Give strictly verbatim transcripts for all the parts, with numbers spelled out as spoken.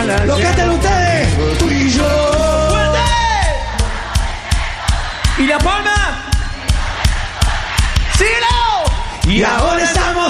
semana. ¡Lo cantan ustedes! ¡Tú y yo! ¿Y la palma? ¡Síguelo! Y ahora estamos...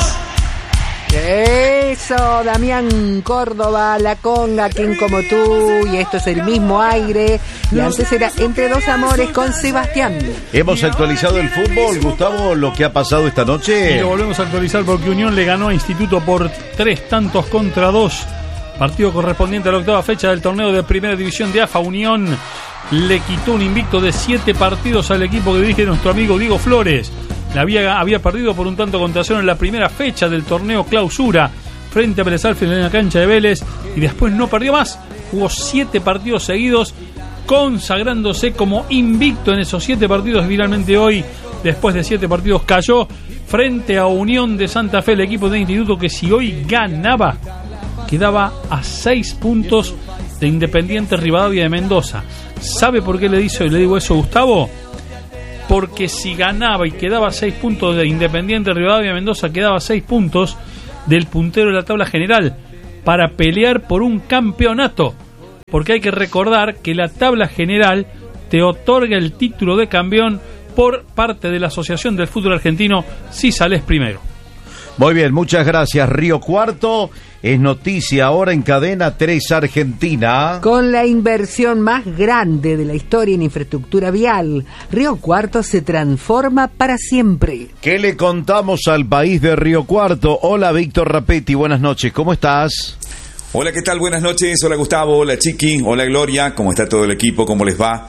Eso, Damián Córdoba, La Conga, Quien Como Tú, y esto es El Mismo Aire, y antes era Entre Dos Amores con Sebastián. Hemos actualizado el fútbol, Gustavo, lo que ha pasado esta noche. Y lo volvemos a actualizar porque Unión le ganó a Instituto por tres tantos contra dos. Partido correspondiente a la octava fecha del torneo de Primera División de A F A. Unión le quitó un invicto de siete partidos al equipo que dirige nuestro amigo Diego Flores. La había, había perdido por un tanto contra cero en la primera fecha del torneo Clausura frente a Vélez Sarsfield en la cancha de Vélez, y después no perdió más. Jugó siete partidos seguidos, consagrándose como invicto en esos siete partidos. Finalmente hoy, después de siete partidos, cayó frente a Unión de Santa Fe, el equipo de Instituto, que si hoy ganaba quedaba a seis puntos de Independiente Rivadavia de Mendoza. ¿Sabe por qué le digo, le digo eso, Gustavo? Porque si ganaba y quedaba seis puntos de Independiente Rivadavia de Mendoza, quedaba seis puntos del puntero de la tabla general para pelear por un campeonato. Porque hay que recordar que la tabla general te otorga el título de campeón por parte de la Asociación del Fútbol Argentino si sales primero. Muy bien, muchas gracias. Río Cuarto es noticia ahora en Cadena tres Argentina. Con la inversión más grande de la historia en infraestructura vial, Río Cuarto se transforma para siempre. ¿Qué le contamos al país de Río Cuarto? Hola, Víctor Rapetti, buenas noches, ¿cómo estás? Hola, ¿qué tal? Buenas noches. Hola, Gustavo. Hola, Chiqui. Hola, Gloria. ¿Cómo está todo el equipo? ¿Cómo les va?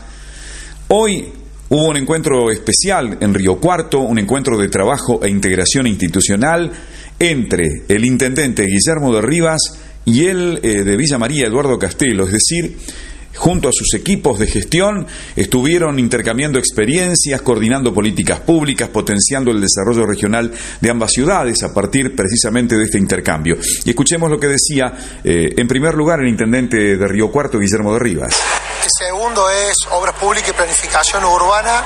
Hoy hubo un encuentro especial en Río Cuarto, un encuentro de trabajo e integración institucional entre el intendente Guillermo de Rivas y el eh, de Villa María, Eduardo Castelo. Es decir, junto a sus equipos de gestión, estuvieron intercambiando experiencias, coordinando políticas públicas, potenciando el desarrollo regional de ambas ciudades a partir precisamente de este intercambio. Y escuchemos lo que decía, eh, en primer lugar, el intendente de Río Cuarto, Guillermo de Rivas. El segundo es obras públicas y planificación urbana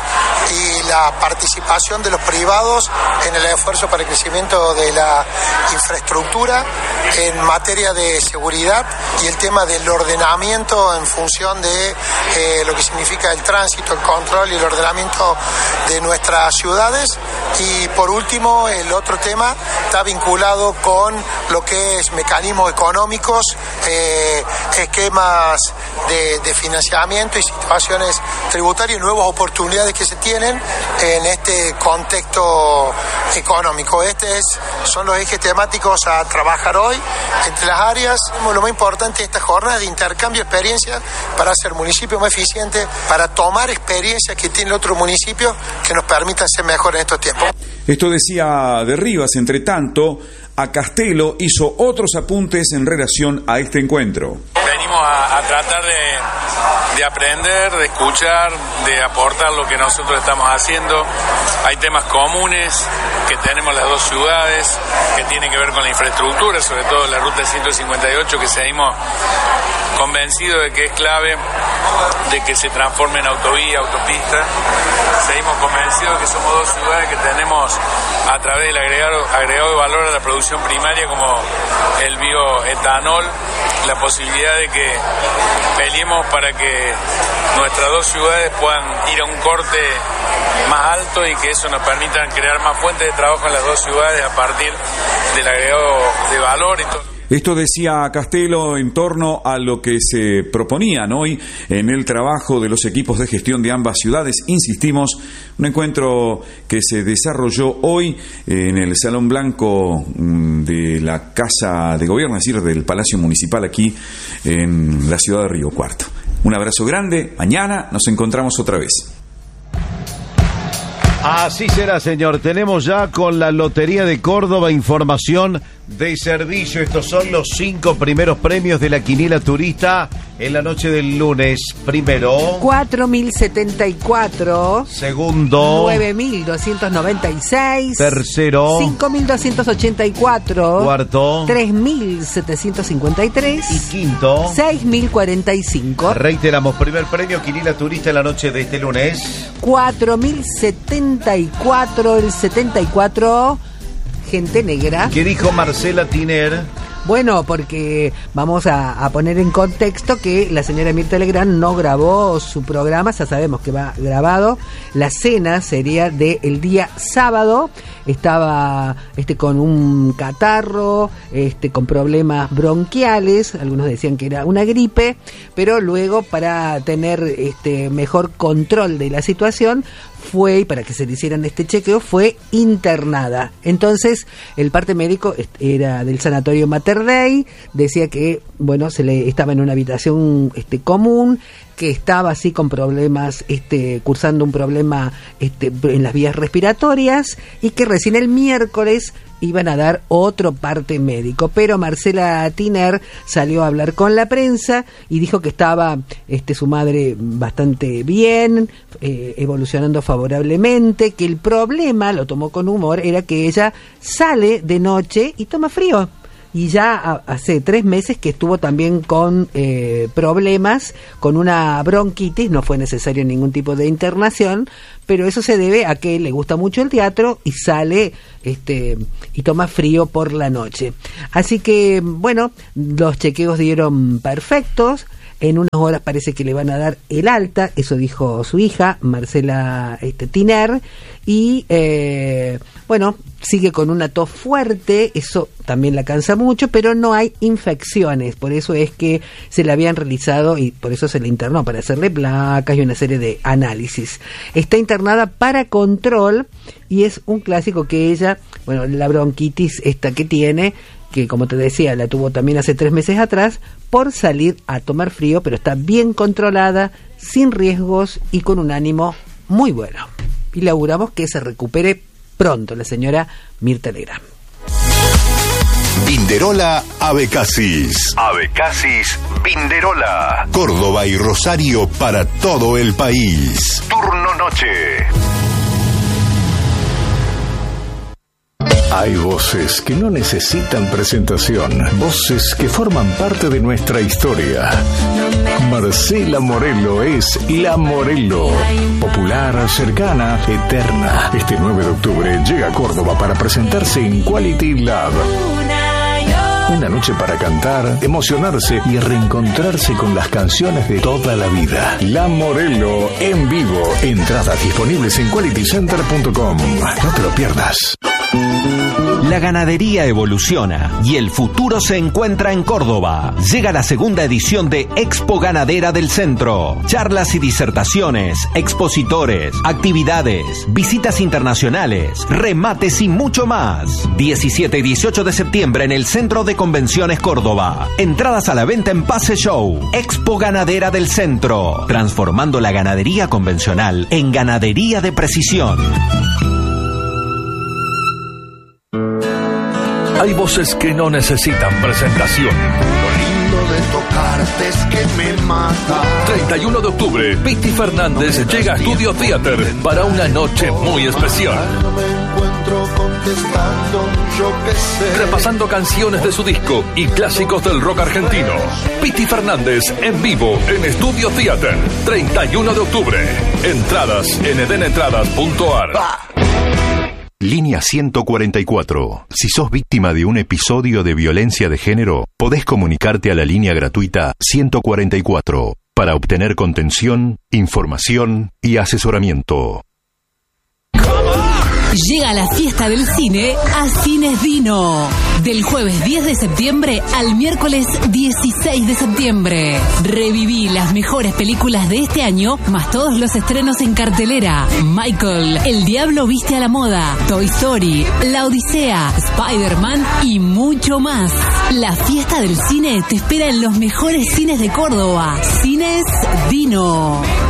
y la participación de los privados en el esfuerzo para el crecimiento de la infraestructura en materia de seguridad y el tema del ordenamiento en función de eh, lo que significa el tránsito, el control y el ordenamiento de nuestras ciudades. Y por último, el otro tema está vinculado con lo que es mecanismos económicos, eh, esquemas de, de financiamiento y situaciones tributarias, nuevas oportunidades que se tienen en este contexto económico. Este es, son los ejes temáticos a trabajar hoy entre las áreas. Lo más importante de esta jornada es de intercambio de experiencias para hacer municipios más eficientes, para tomar experiencias que tiene el otro municipio que nos permitan ser mejores en estos tiempos. Esto decía de Rivas. Entre tanto, a Castelo hizo otros apuntes en relación a este encuentro. Venimos a, a tratar de, de aprender, de escuchar, de aportar lo que nosotros estamos haciendo. Hay temas comunes que tenemos las dos ciudades, que tienen que ver con la infraestructura, sobre todo la ruta ciento cincuenta y ocho, que seguimos convencidos de que es clave de que se transforme en autovía, autopista. Seguimos convencidos de que somos dos ciudades que tenemos, a través del agregado, agregado de valor a la producción primaria, como el bioetanol, la posibilidad de que peleemos para que nuestras dos ciudades puedan ir a un corte más alto y que eso nos permita crear más fuentes de trabajo en las dos ciudades a partir del agregado de valor y todo. Esto decía Castelo en torno a lo que se proponían hoy en el trabajo de los equipos de gestión de ambas ciudades. Insistimos, un encuentro que se desarrolló hoy en el Salón Blanco de la Casa de Gobierno, es decir, del Palacio Municipal aquí en la ciudad de Río Cuarto. Un abrazo grande, mañana nos encontramos otra vez. Así será, señor. Tenemos ya con la Lotería de Córdoba información de servicio. Estos son los cinco primeros premios de la Quiniela Turista en la noche del lunes. Primero, cuatro mil setenta y cuatro. Segundo, nueve mil doscientos noventa y seis. Tercero, cinco mil doscientos ochenta y cuatro. Cuarto, tres mil setecientos cincuenta y tres. Y quinto, seis mil cuarenta y cinco. Reiteramos, primer premio Quiniela Turista en la noche de este lunes. cuatro mil setenta y cuatro, el setenta y cuatro, gente negra. ¿Qué dijo Marcela Tiner? Bueno, porque vamos a, a poner en contexto que la señora Mirta Legrand no grabó su programa, ya sabemos que va grabado. La cena sería del día sábado. Estaba este con un catarro, este con problemas bronquiales, algunos decían que era una gripe, pero luego para tener este mejor control de la situación fue, y para que se le hicieran este chequeo, fue internada. Entonces el parte médico era del sanatorio Mater Dei, decía que bueno, se le estaba en una habitación este común, que estaba así con problemas, este cursando un problema este en las vías respiratorias, y que recién el miércoles iban a dar otro parte médico. Pero Marcela Tiner salió a hablar con la prensa y dijo que estaba este su madre bastante bien, eh, evolucionando favorablemente, que el problema, lo tomó con humor, era que ella sale de noche y toma frío. Y ya hace tres meses que estuvo también con eh, problemas, con una bronquitis, no fue necesario ningún tipo de internación, pero eso se debe a que le gusta mucho el teatro y sale este y toma frío por la noche. Así que, bueno, los chequeos dieron perfectos. En unas horas parece que le van a dar el alta, eso dijo su hija, Marcela este, Tiner, y eh, bueno, sigue con una tos fuerte, eso también la cansa mucho, pero no hay infecciones, por eso es que se le habían realizado y por eso se le internó, para hacerle placas y una serie de análisis. Está internada para control y es un clásico que ella, bueno, la bronquitis esta que tiene, que como te decía, la tuvo también hace tres meses atrás, por salir a tomar frío, pero está bien controlada, sin riesgos y con un ánimo muy bueno. Y le auguramos que se recupere pronto la señora Mirta Legrand. Vinderola Abecasis. Abecasis Vinderola. Córdoba y Rosario para todo el país. Turno noche. Hay voces que no necesitan presentación, voces que forman parte de nuestra historia. Marcela Morelo es La Morelo, popular, cercana, eterna. Este nueve de octubre llega a Córdoba para presentarse en Quality Lab. Una noche para cantar, emocionarse y reencontrarse con las canciones de toda la vida. La Morelo en vivo. Entradas disponibles en quality center punto com. No te lo pierdas. La ganadería evoluciona y el futuro se encuentra en Córdoba. Llega la segunda edición de Expo Ganadera del Centro. Charlas y disertaciones, expositores, actividades, visitas internacionales, remates y mucho más. diecisiete y dieciocho de septiembre en el Centro de Convenciones Córdoba. Entradas a la venta en Pase Show. Expo Ganadera del Centro. Transformando la ganadería convencional en ganadería de precisión. Hay voces que no necesitan presentación. Lo lindo de tocarte es que me mata. treinta y uno de octubre, Piti Fernández no llega a Studio Theater para una noche muy especial. No me encuentro contestando, yo qué sé. Repasando canciones de su disco y clásicos del rock argentino. Piti Fernández en vivo en Studio Theater, treinta y uno de octubre. Entradas en edenentradas punto a r. Línea ciento cuarenta y cuatro. Si sos víctima de un episodio de violencia de género, podés comunicarte a la línea gratuita ciento cuarenta y cuatro para obtener contención, información y asesoramiento. Llega la fiesta del cine a Cines Dino. Del jueves diez de septiembre al miércoles dieciséis de septiembre. Reviví las mejores películas de este año, más todos los estrenos en cartelera. Michael, El Diablo Viste a la Moda, Toy Story, La Odisea, Spider-Man y mucho más. La fiesta del cine te espera en los mejores cines de Córdoba. Cines Dino.